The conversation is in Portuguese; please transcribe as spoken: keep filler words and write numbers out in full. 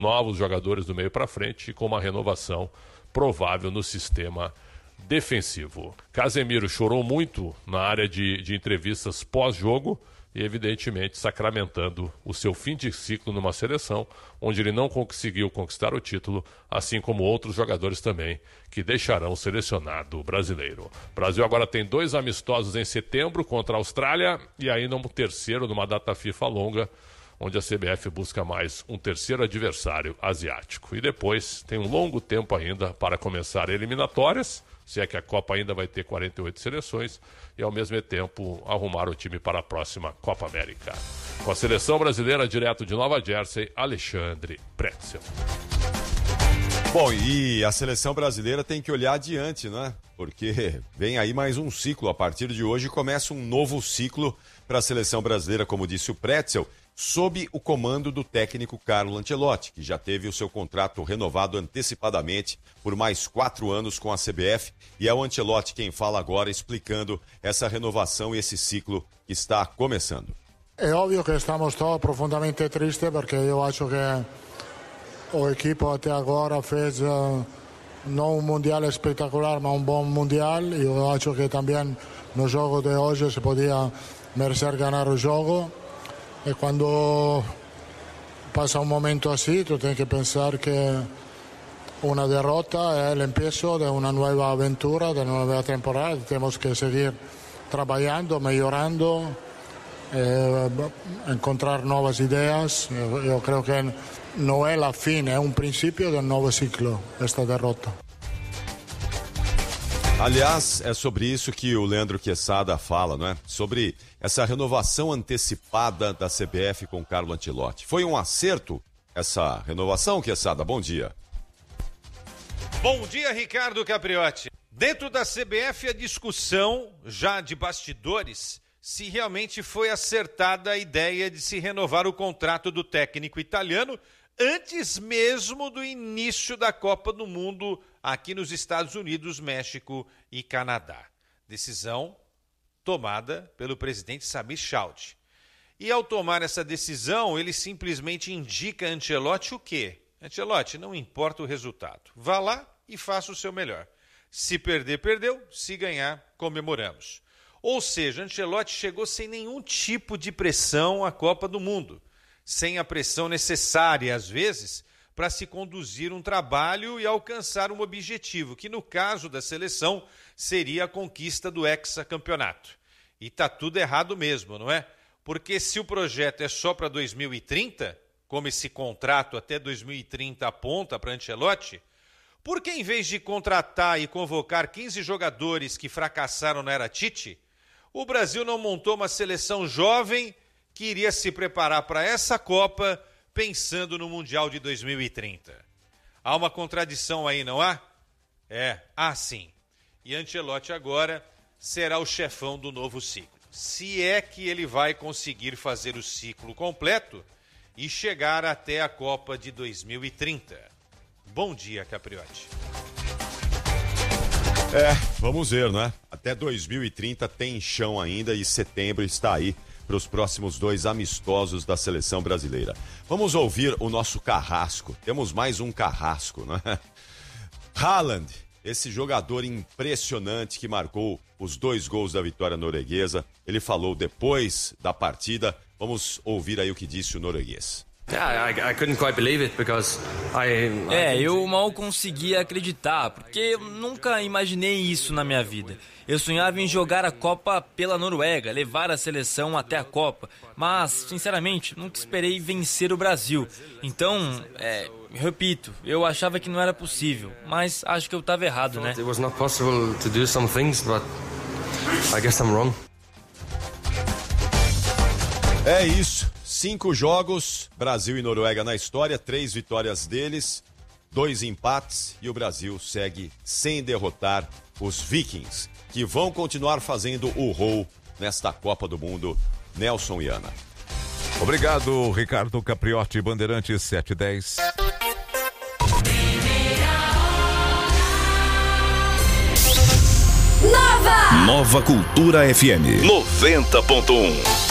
novos jogadores do meio para frente e com uma renovação provável no sistema defensivo. Casemiro chorou muito na área de, de entrevistas pós-jogo e, evidentemente, sacramentando o seu fim de ciclo numa seleção onde ele não conseguiu conquistar o título, assim como outros jogadores também que deixarão o selecionado brasileiro. O Brasil agora tem dois amistosos em setembro contra a Austrália e ainda um terceiro numa data FIFA longa, onde a C B F busca mais um terceiro adversário asiático. E depois tem um longo tempo ainda para começar eliminatórias, se é que a Copa ainda vai ter quarenta e oito seleções, e ao mesmo tempo arrumar o time para a próxima Copa América. Com a seleção brasileira direto de Nova Jersey, Alexandre Pretzel. Bom, e a seleção brasileira tem que olhar adiante, né? Porque vem aí mais um ciclo. A partir de hoje começa um novo ciclo para a seleção brasileira, como disse o Pretzel, sob o comando do técnico Carlo Ancelotti, que já teve o seu contrato renovado antecipadamente por mais quatro anos com a C B F. E é o Ancelotti quem fala agora, explicando essa renovação e esse ciclo que está começando. É óbvio que estamos todos profundamente tristes, porque eu acho que o equipo até agora fez uh, não um mundial espetacular, mas um bom mundial. E eu acho que também no jogo de hoje se podia merecer ganhar o jogo. E quando passa um momento assim, tu tem que pensar que uma derrota é o início de uma nova aventura, de uma nova temporada. Temos que seguir trabalhando, melhorando, eh, encontrar novas ideias. Eu, eu creio que não é a fim, é um princípio de um novo ciclo, esta derrota. Aliás, é sobre isso que o Leandro Quesada fala, não é? Sobre essa renovação antecipada da C B F com Carlo Ancelotti. Foi um acerto essa renovação, Quesada? Bom dia. Bom dia, Ricardo Capriotti. Dentro da C B F, a discussão, já de bastidores, se realmente foi acertada a ideia de se renovar o contrato do técnico italiano antes mesmo do início da Copa do Mundo aqui nos Estados Unidos, México e Canadá. Decisão tomada pelo presidente Samir Chowdhury. E ao tomar essa decisão, ele simplesmente indica a Ancelotti o quê? Ancelotti, não importa o resultado. Vá lá e faça o seu melhor. Se perder, perdeu. Se ganhar, comemoramos. Ou seja, Ancelotti chegou sem nenhum tipo de pressão à Copa do Mundo. Sem a pressão necessária, às vezes, para se conduzir um trabalho e alcançar um objetivo, que no caso da seleção seria a conquista do hexacampeonato. E está tudo errado mesmo, não é? Porque se o projeto é só para dois mil e trinta, como esse contrato até dois mil e trinta aponta para Ancelotti, por que em vez de contratar e convocar quinze jogadores que fracassaram na era Tite, o Brasil não montou uma seleção jovem que iria se preparar para essa Copa pensando no Mundial de dois mil e trinta. Há uma contradição aí, não há? É, há sim. E Ancelotti agora será o chefão do novo ciclo. Se é que ele vai conseguir fazer o ciclo completo e chegar até a Copa de dois mil e trinta. Bom dia, Capriotti. É, vamos ver, né? Até dois mil e trinta tem chão ainda e setembro está aí para os próximos dois amistosos da seleção brasileira. Vamos ouvir o nosso carrasco. Temos mais um carrasco, né? Haaland, esse jogador impressionante que marcou os dois gols da vitória norueguesa. Ele falou depois da partida. Vamos ouvir aí o que disse o norueguês. É, eu mal conseguia acreditar, porque eu nunca imaginei isso na minha vida. Eu sonhava em jogar a Copa pela Noruega, levar a seleção até a Copa, mas, sinceramente, nunca esperei vencer o Brasil. Então, é, repito, eu achava que não era possível, mas acho que eu estava errado, né? É isso. Cinco jogos, Brasil e Noruega na história, três vitórias deles, dois empates e o Brasil segue sem derrotar os Vikings, que vão continuar fazendo o rol nesta Copa do Mundo. Nelson e Ana. Obrigado, Ricardo Capriotti, Bandeirantes sete e dez. Nova! Nova Cultura F M noventa ponto um.